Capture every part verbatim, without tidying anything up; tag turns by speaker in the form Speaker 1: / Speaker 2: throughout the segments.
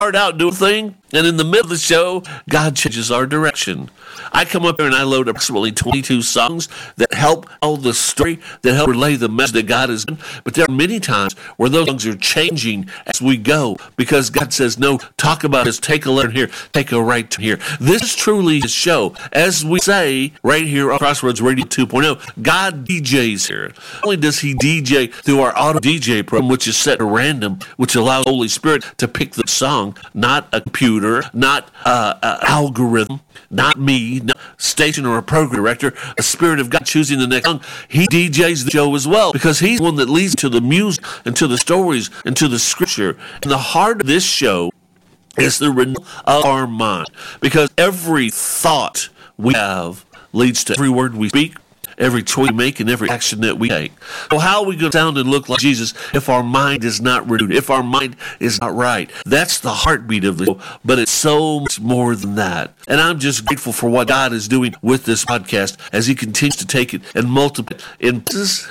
Speaker 1: start out doing a thing, and in the middle of the show, God changes our direction. I come up here and I load approximately twenty-two songs that help tell the story, that help relay the message that God has done. But there are many times where those songs are changing as we go because God says, no, talk about this, take a learn here, take a right to here. This is truly His show. As we say right here on Crossroads Radio two point oh, God D Js here. Not only does He D J through our auto D J program, which is set to random, which allows the Holy Spirit to pick the song, not a computer, not uh, an algorithm, not me, not a station or a program director, a Spirit of God choosing the next song. He D Js the show as well because He's the one that leads to the music and to the stories and to the scripture. And the heart of this show is the renewal of our mind because every thought we have leads to every word we speak, every choice we make, and every action that we take. So how are we going to sound and look like Jesus if our mind is not renewed, if our mind is not right? That's the heartbeat of the show, but it's so much more than that. And I'm just grateful for what God is doing with this podcast as He continues to take it and multiply it in places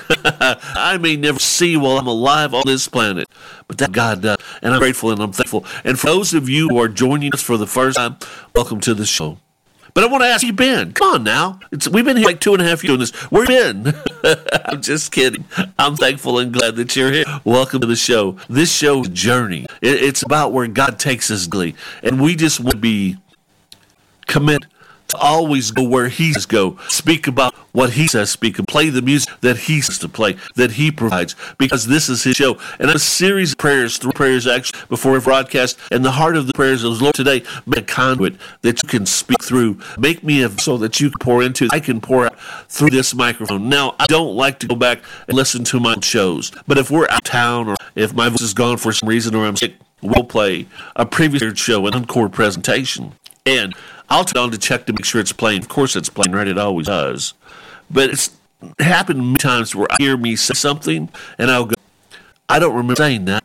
Speaker 1: I may never see while I'm alive on this planet. But that God does, and I'm grateful and I'm thankful. And for those of you who are joining us for the first time, welcome to the show. But I want to ask you, Ben, come on now. It's, we've been here like two and a half years doing this. Where you been? I'm just kidding. I'm thankful and glad that you're here. Welcome to the show. This show is a journey. It, it's about where God takes us daily. And we just want to be committed to always go where He says go. Speak about what He says speak and play the music that He says to play, that He provides, because this is His show. And a series of prayers, three prayers actually before we broadcast, and the heart of the prayers is, Lord, today, make a conduit that you can speak through. Make me a so that you can pour into, I can pour out through this microphone. Now, I don't like to go back and listen to my shows, but if we're out of town or if my voice is gone for some reason or I'm sick, we'll play a previous show, an encore presentation. And I'll turn on to check to make sure it's playing. Of course it's playing, right? It always does. But it's happened many times where I hear me say something, and I'll go, I don't remember saying that.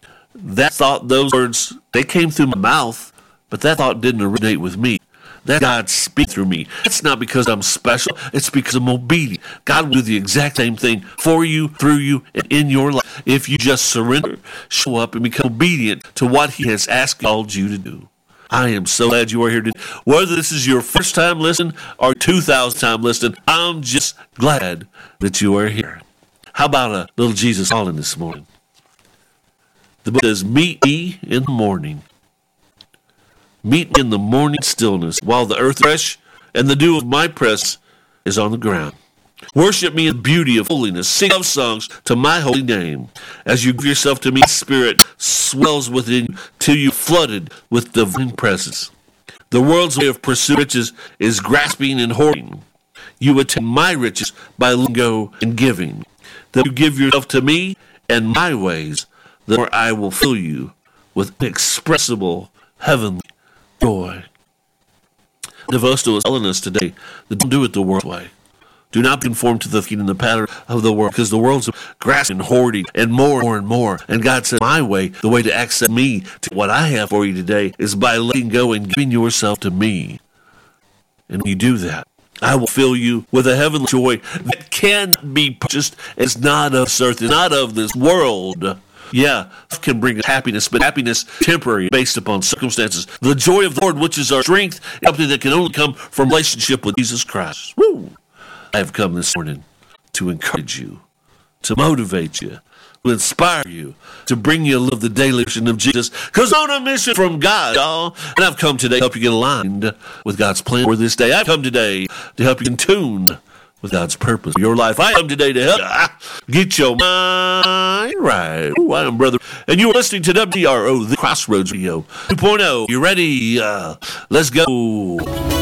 Speaker 1: That thought, those words, they came through my mouth, but that thought didn't originate with me. That God speaks through me. It's not because I'm special. It's because I'm obedient. God will do the exact same thing for you, through you, and in your life. If you just surrender, show up, and become obedient to what He has asked called you to do. I am so glad you are here today. Whether this is your first time listening or two thousand time listening, I'm just glad that you are here. How about a little Jesus calling this morning? The book says, meet me in the morning. Meet me in the morning stillness, while the earth is fresh and the dew of my press is on the ground. Worship me in the beauty of holiness. Sing love songs to my holy name. As you give yourself to me, Spirit swells within you till you flooded with divine presence. The world's way of pursuit riches is grasping and hoarding. You attain my riches by letting go and giving. That you give yourself to me and my ways, the more I will fill you with inexpressible heavenly joy. Devotional is telling us today that don't do it the world's way. Do not conform to the thinking and the pattern of the world, because the world's grasping and hoarding and more and more and more. And God said, my way, the way to access me, to what I have for you today, is by letting go and giving yourself to me. And when you do that, I will fill you with a heavenly joy that cannot be purchased. It's not of this earth, it's not of this world. Yeah, can bring happiness, but happiness temporary, based upon circumstances. The joy of the Lord, which is our strength, is something that can only come from relationship with Jesus Christ. Woo! I have come this morning to encourage you, to motivate you, to inspire you, to bring you a little of the daily mission of Jesus, because I'm on a mission from God, y'all. And I've come today to help you get aligned with God's plan for this day. I've come today to help you in tune with God's purpose for your life. I come today to help you get your mind right. Ooh, I am Brother, and you are listening to W D R O, the Crossroads Radio two point oh. You ready? Uh, let's go.